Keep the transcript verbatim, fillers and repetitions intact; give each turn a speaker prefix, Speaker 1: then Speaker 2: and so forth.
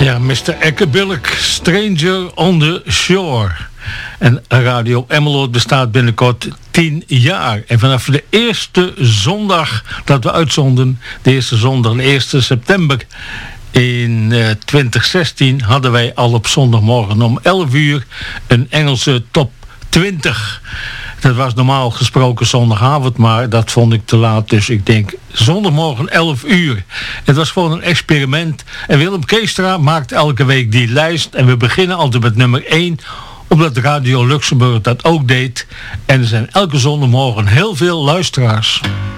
Speaker 1: Ja, mister Ekkebilk, Stranger on the Shore. En Radio Emmeloord bestaat binnenkort tien jaar. En vanaf de eerste zondag dat we uitzonden, de eerste zondag, de eerste september in uh, twintig zestien, hadden wij al op zondagmorgen om elf uur een Engelse top twintig. Dat was normaal gesproken zondagavond, maar dat vond ik te laat. Dus ik denk zondagmorgen elf uur. Het was gewoon een experiment. En Willem Keestra maakt elke week die lijst. En we beginnen altijd met nummer één. Omdat Radio Luxemburg dat ook deed. En er zijn elke zondagmorgen heel veel luisteraars.